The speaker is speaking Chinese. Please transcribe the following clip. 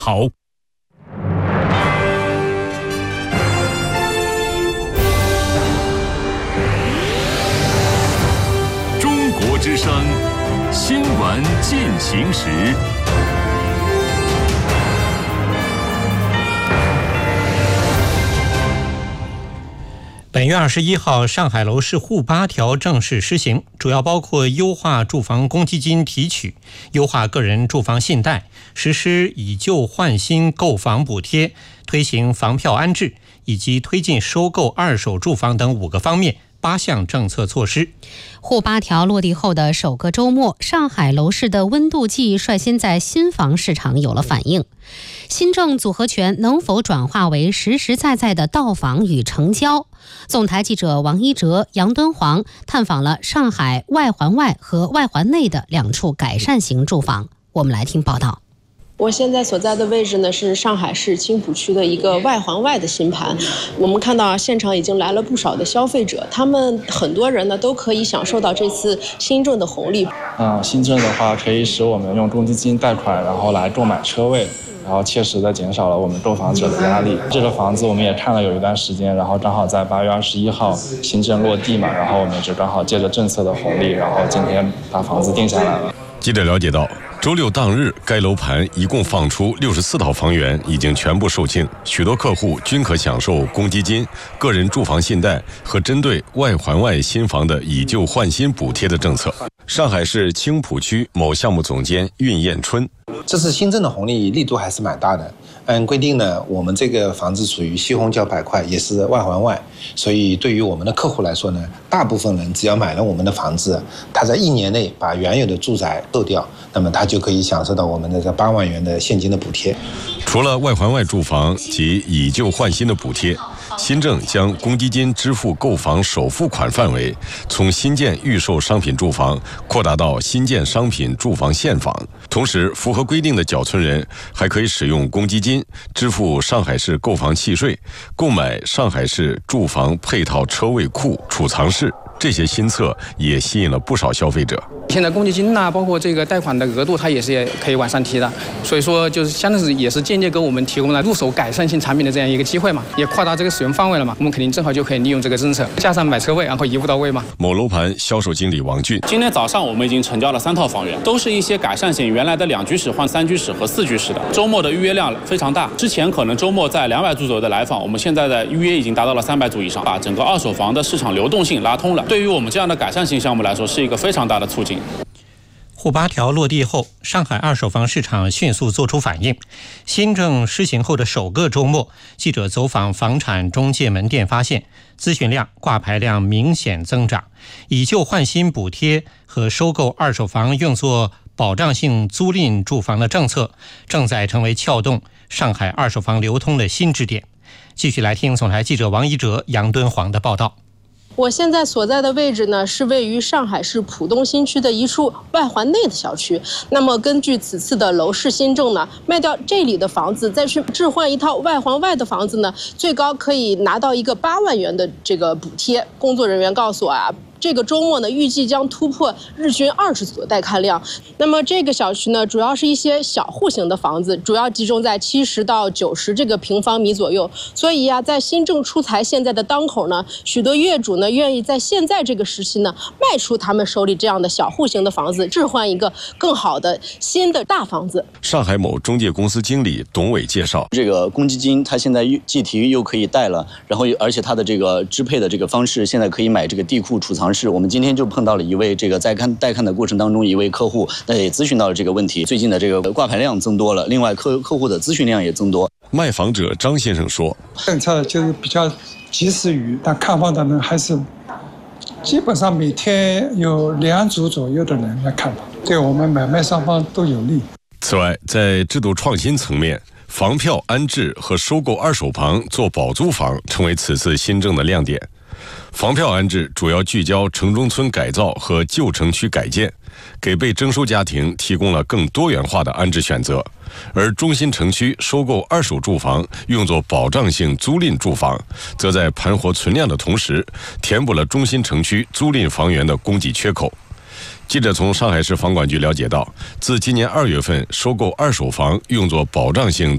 好。中国之声新闻进行时。 本月21号，上海楼市沪8条正式施行，主要包括优化住房公积金提取、优化个人住房信贷、实施以旧换新购房补贴、推行房票安置，以及推进收购二手住房等5个方面8项政策措施。 沪8条落地后的首个周末，上海楼市的温度计率先在新房市场有了反应。新政组合拳能否转化为实实在在的到访与成交？总台记者王一哲、杨敦煌探访了上海外环外和外环内的2处改善型住房，我们来听报道。 我现在所在的位置呢，是上海市青浦区的一个外环外的新盘。我们看到现场已经来了不少的消费者，他们很多人呢都可以享受到这次新政的红利。 新政的话可以使我们用公积金贷款，然后来购买车位，然后切实的减少了我们购房者的压力。这个房子我们也看了有一段时间，然后刚好在8月21号新政落地嘛，然后我们就刚好借着政策的红利，然后今天把房子定下来了。 记者了解到，周六当日，该楼盘一共放出64套房源，已经全部售罄，许多客户均可享受公积金、个人住房信贷和针对外环外新房的以旧换新补贴的政策。上海市青浦区某项目总监运燕春： 这次新政的红利力度还是蛮大的。按规定呢，我们这个房子属于西虹桥板块，也是外环外，所以对于我们的客户来说呢，大部分人只要买了我们的房子，他在1年内把原有的住宅售掉，那么他就可以享受到我们的这8万元的现金的补贴。 除了外环外住房及以旧换新的补贴，新政将公积金支付购房首付款范围从新建预售商品住房扩大到新建商品住房现房。同时，符合规定的缴存人还可以使用公积金支付上海市购房契税，购买上海市住房配套车位库储藏室。这些新策也吸引了不少消费者。 现在公积金包括这个贷款的额度，它也是可以往上提的，所以说就是相当于也是间接给我们提供了入手改善性产品的这样一个机会嘛，也扩大这个使用范围了嘛，我们肯定正好就可以利用这个政策，加上买车位，然后一步到位嘛。 某楼盘销售经理王俊： 今天早上我们已经成交了3套房源，都是一些改善型，原来的2居室换3居室和4居室的。周末的预约量非常大，之前可能周末在200组左右的来访，我们现在的预约已经达到了300组以上，把整个二手房的市场流动性拉通了。对于我们这样的改善型项目来说，是一个非常大的促进。 沪8条落地后，上海二手房市场迅速做出反应。新政施行后的首个周末，记者走访房产中介门店发现，咨询量、挂牌量明显增长。以旧换新补贴和收购二手房用作保障性租赁住房的政策，正在成为撬动上海二手房流通的新支点。继续来听总台记者王一哲、杨敦煌的报道。 我现在所在的位置呢，是位于上海市浦东新区的一处外环内的小区。那么根据此次的楼市新政呢，卖掉这里的房子，再去置换一套外环外的房子呢，最高可以拿到一个8万元的这个补贴。工作人员告诉我这个周末呢，预计将突破日均20组的带看量。那么这个小区呢，主要是一些小户型的房子，主要集中在70到90这个平方米左右。所以在新政出台现在的当口呢，许多业主呢愿意在现在这个时期呢卖出他们手里这样的小户型的房子，置换一个更好的新的大房子。 上海某中介公司经理董伟介绍， 这个公积金它现在既提又可以贷了，然后而且它的这个支配的这个方式，现在可以买这个地库储藏室。我们今天就碰到了一位这个在带看的过程当中，一位客户也咨询到了这个问题。最近的这个挂牌量增多了，另外客户的咨询量也增多。 卖房者张先生说， 政策就是比较及时雨，但看房的人还是基本上每天有2组左右的人来看房，对我们买卖双方都有利。 此外，在制度创新层面，房票安置和收购二手房做保租房成为此次新政的亮点。房票安置主要聚焦城中村改造和旧城区改建，给被征收家庭提供了更多元化的安置选择。而中心城区收购二手住房用作保障性租赁住房，则在盘活存量的同时，填补了中心城区租赁房源的供给缺口。记者从上海市房管局了解到，自今年2月份收购二手房用作保障性